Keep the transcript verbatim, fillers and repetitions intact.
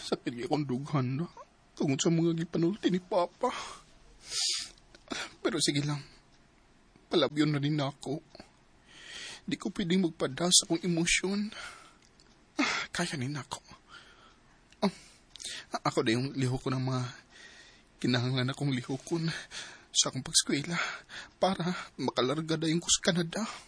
Sakit niya akong dughan na. Tungod sa mga gipanulti ni Papa. Pero sige lang. Palabyon na din ako. Di ko pwedeng magpadal sa akong emosyon. Ah, kaya din ako. Oh, ako na yung liho ko ng mga kinahanglan akong lihokon sa akong pagskwela para makalarga na yung kus Canada.